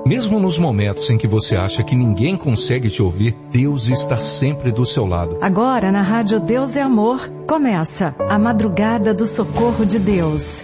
Mesmo nos momentos em que você acha que ninguém consegue te ouvir, Deus está sempre do seu lado. Agora na Rádio Deus é Amor, começa a Madrugada do Socorro de Deus.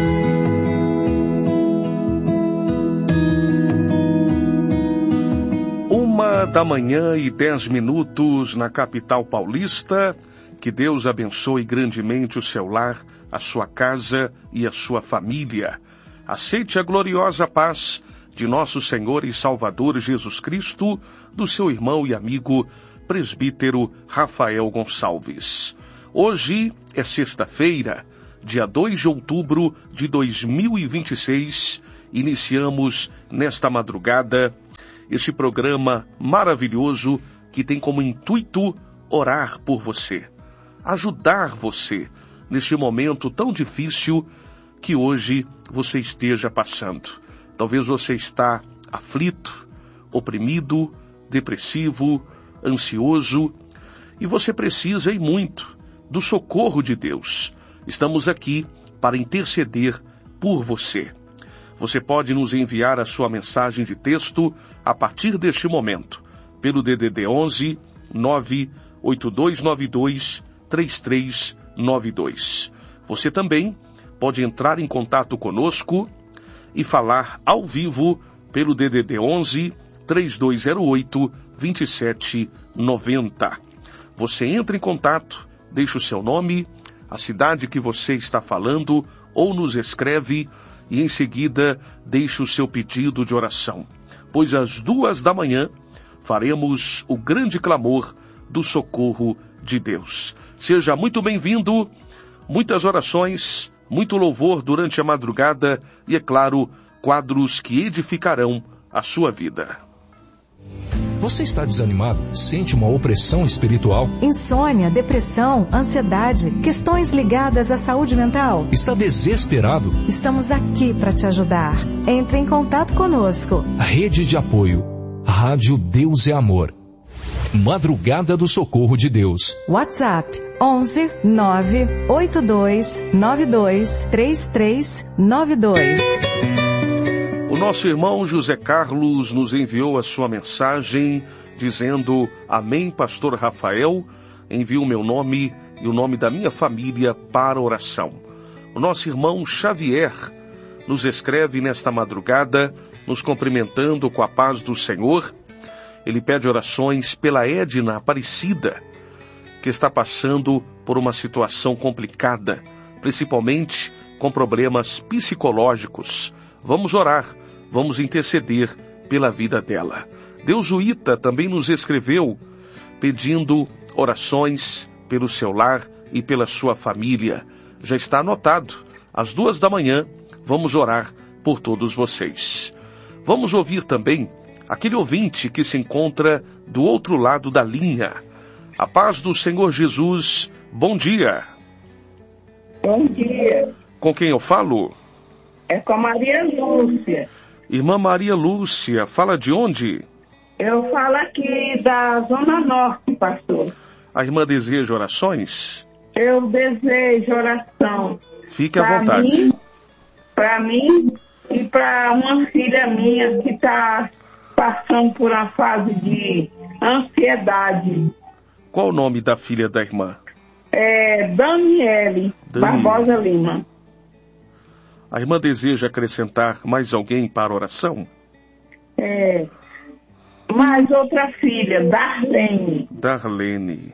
1h10 na capital paulista. Que Deus abençoe grandemente o seu lar, a sua casa e a sua família. Aceite a gloriosa paz de nosso Senhor e Salvador Jesus Cristo, do seu irmão e amigo presbítero Rafael Gonçalves. Hoje é sexta-feira, dia 2 de outubro de 2026. Iniciamos nesta madrugada este programa maravilhoso que tem como intuito orar por você, ajudar você neste momento tão difícil que hoje você esteja passando. Talvez você está aflito, oprimido, depressivo, ansioso, e você precisa e muito do socorro de Deus. Estamos aqui para interceder por você. Você pode nos enviar a sua mensagem de texto a partir deste momento, pelo DDD 11 98292 3392. Você também pode entrar em contato conosco e falar ao vivo pelo DDD 11 3208 2790. Você entra em contato, deixa o seu nome, a cidade que você está falando ou nos escreve e em seguida deixa o seu pedido de oração, pois às 2h faremos o grande clamor do socorro de Deus. Seja muito bem-vindo, muitas orações, muito louvor durante a madrugada e, é claro, quadros que edificarão a sua vida. Você está desanimado? Sente uma opressão espiritual? Insônia, depressão, ansiedade, questões ligadas à saúde mental? Está desesperado? Estamos aqui para te ajudar. Entre em contato conosco. Rede de apoio. Rádio Deus é Amor. Madrugada do Socorro de Deus. WhatsApp 11 982 92 3392. O nosso irmão José Carlos nos enviou a sua mensagem dizendo: Amém, pastor Rafael, envio o meu nome e o nome da minha família para oração. O nosso irmão Xavier nos escreve nesta madrugada, nos cumprimentando com a paz do Senhor. Ele pede orações pela Edna Aparecida, que está passando por uma situação complicada, principalmente com problemas psicológicos. Vamos orar, vamos interceder pela vida dela. Deusuíta também nos escreveu pedindo orações pelo seu lar e pela sua família. Já está anotado, às 2h vamos orar por todos vocês. Vamos ouvir também aquele ouvinte que se encontra do outro lado da linha. A paz do Senhor Jesus, bom dia. Bom dia. Com quem eu falo? É com a Maria Lúcia. Irmã Maria Lúcia, fala de onde? Eu falo aqui da Zona Norte, pastor. A irmã deseja orações? Eu desejo oração. Fique à vontade. Para mim e para uma filha minha que está passando por uma fase de ansiedade. Qual o nome da filha da irmã? É Daniele Barbosa Lima. A irmã deseja acrescentar mais alguém para a oração? Mais outra filha, Darlene. Darlene.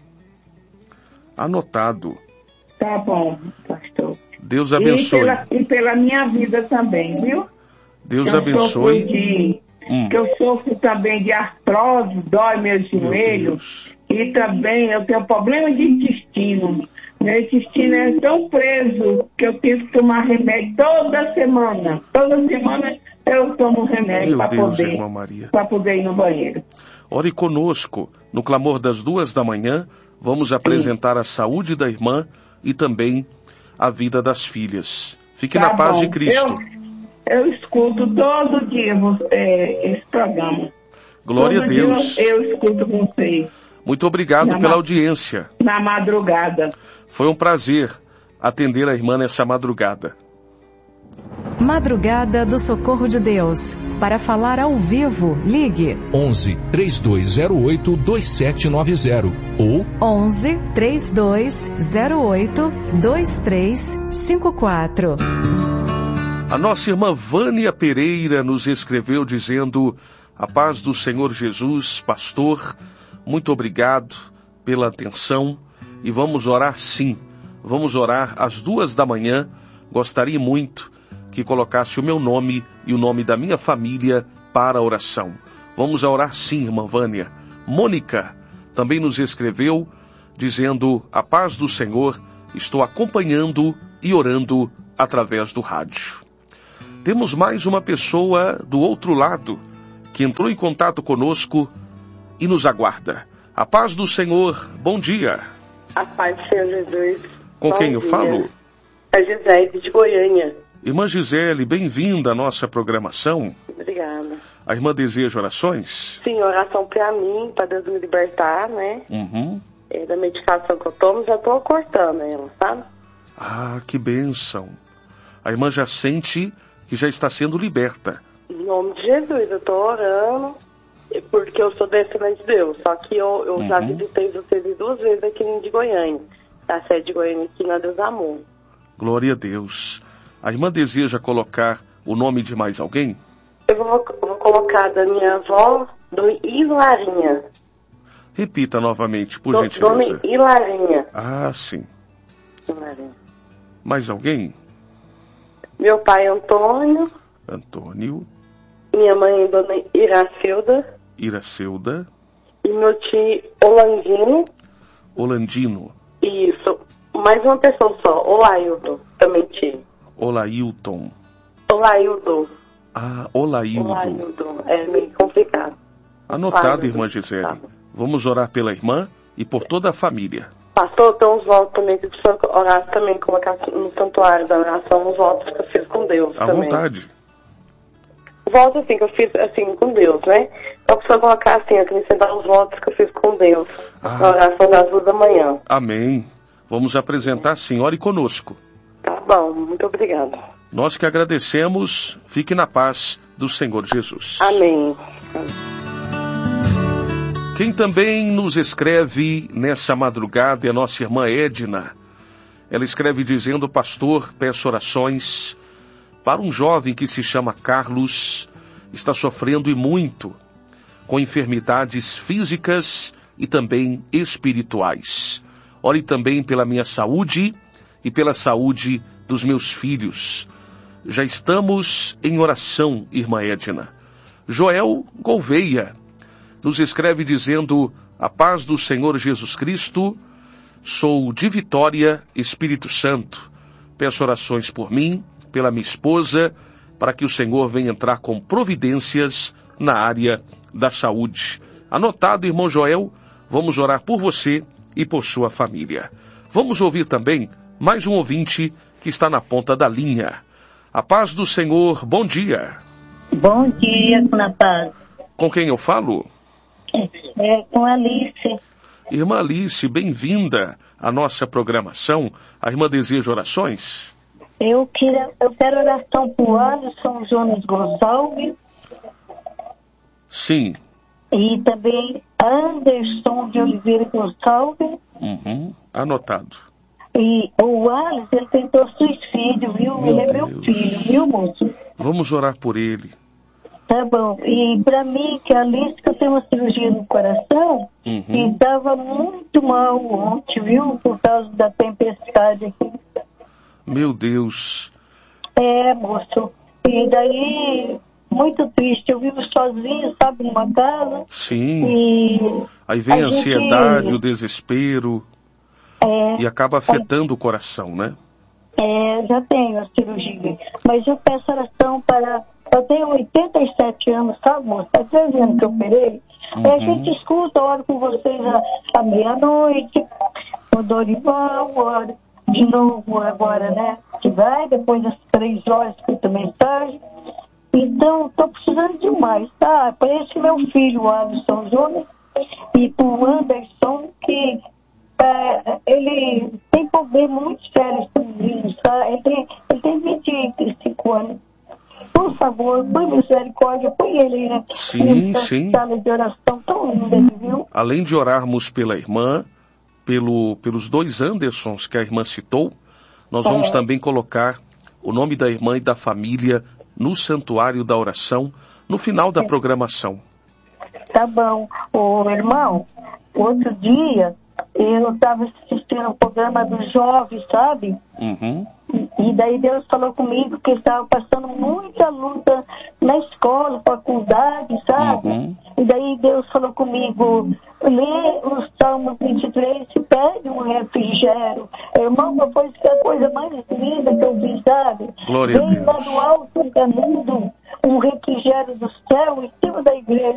Anotado. Tá bom, pastor. Deus abençoe. E pela minha vida também, viu? Deus abençoe. Que eu sofro também de artrose, dói meus joelhos. E também eu tenho problema de intestino. Meu intestino é tão preso que eu tenho que tomar remédio toda semana. Toda semana eu tomo remédio para poder ir no banheiro. Ore conosco. No clamor das 2h, vamos apresentar a saúde da irmã e também a vida das filhas. Fique na paz de Cristo. Eu escuto todo dia esse programa. Glória a Deus. Eu escuto vocês. Muito obrigado pela audiência. Na madrugada. Foi um prazer atender a irmã nessa madrugada. Madrugada do Socorro de Deus. Para falar ao vivo, ligue 11 3208 2790 ou 11 3208 2354. A nossa irmã Vânia Pereira nos escreveu dizendo: a paz do Senhor Jesus, pastor, muito obrigado pela atenção e vamos orar sim. Vamos orar às 2h. Gostaria muito que colocasse o meu nome e o nome da minha família para a oração. Vamos orar sim, irmã Vânia. Mônica também nos escreveu dizendo: a paz do Senhor, estou acompanhando e orando através do rádio. Temos mais uma pessoa do outro lado que entrou em contato conosco e nos aguarda. A paz do Senhor, bom dia. A paz do Senhor Jesus. Com quem eu falo? A Gisele de Goiânia. Irmã Gisele, bem-vinda à nossa programação. Obrigada. A irmã deseja orações? Sim, oração para mim, para Deus me libertar, né? Da medicação que eu tomo, já estou cortando ela, sabe? Ah, que bênção. A irmã já sente que já está sendo liberta. Em nome de Jesus, eu estou orando, porque eu sou descendente de Deus. Só que eu já visitei vocês 2 vezes aqui de Goiânia. A sede de Goiânia aqui na Deus Amor. Glória a Deus. A irmã deseja colocar o nome de mais alguém? Eu vou colocar da minha avó, do Ilarinha. Repita novamente, por gentileza. Dona Ilarinha. Ah, sim. Ilarinha. Mais alguém? Meu pai Antônio. Antônio. Minha mãe Dona Iracilda. Iracilda. E meu tio Olandino. Olandino. Isso. Mais uma pessoa só. Olaildo. Também tio. Olailton. Olaildo. Ah, Olaildo. Olaildo. É meio complicado. Anotado, irmã Gisele. Vamos orar pela irmã e por toda a família. Pastor, tem uns votos também que o senhor orasse também, colocar no santuário da oração, uns votos que eu fiz com Deus à também. Vontade. Votos assim que eu fiz assim com Deus, né? Só que o senhor colocar assim, acrescentar os votos que eu fiz com Deus na oração das 2h. Amém. Vamos apresentar sim, ore conosco. Tá bom, muito obrigada. Nós que agradecemos, fique na paz do Senhor Jesus. Amém. Quem também nos escreve nessa madrugada é a nossa irmã Edna. Ela escreve dizendo: pastor, peço orações para um jovem que se chama Carlos, está sofrendo e muito com enfermidades físicas e também espirituais. Ore também pela minha saúde e pela saúde dos meus filhos. Já estamos em oração, irmã Edna. Joel Gouveia nos escreve dizendo: a paz do Senhor Jesus Cristo, sou de Vitória, Espírito Santo. Peço orações por mim, pela minha esposa, para que o Senhor venha entrar com providências na área da saúde. Anotado, irmão Joel, vamos orar por você e por sua família. Vamos ouvir também mais um ouvinte que está na ponta da linha. A paz do Senhor, bom dia. Bom dia, na paz. Com quem eu falo? Com Alice. Irmã Alice, bem-vinda à nossa programação. A irmã deseja orações? Eu quero oração por Alisson Jonas Gonçalves. Sim. E também Anderson de Oliveira Gonçalves. Anotado. E o Alisson, ele tentou suicídio, viu? Ele é meu filho, viu, moço? Vamos orar por ele. Tá bom. E pra mim, que a Alice, que eu tenho uma cirurgia no coração, e estava muito mal ontem, viu? Por causa da tempestade aqui. Meu Deus. É, moço. E daí, muito triste. Eu vivo sozinho, sabe, numa casa. Sim. E aí vem a ansiedade, o desespero. E acaba afetando o coração, né? Já tenho a cirurgia. Mas eu peço oração para... Eu tenho 87 anos, sabe, moço? Há 13 anos que eu operei. A gente escuta, oro com vocês à meia-noite, o Dorival, oro de novo agora, né? Que vai, depois das 3 horas, escuta mensagem. Então, estou precisando demais, tá? Para esse meu filho, o Alisson Jonas, e para o Anderson, que ele tem problema muito sério com o vírus, tá? Ele tem 25 anos. por favor, por misericórdia, põe ele aí, né? Sim. Sala de oração tão linda, viu? Além de orarmos pela irmã, pelos 2 Andersons que a irmã citou, nós vamos também colocar o nome da irmã e da família no santuário da oração, no final da programação. Tá bom. Ô, irmão, outro dia eu estava assistindo um programa dos jovens, sabe? E daí Deus falou comigo que estava passando muita luta na escola, faculdade, sabe? E daí Deus falou comigo, lê os Salmos 23 e pede um refrigério. Irmão, foi a coisa mais linda que eu vi, sabe? Glória a Deus. Vem lá do alto caminho, um refrigério do céu em cima da igreja.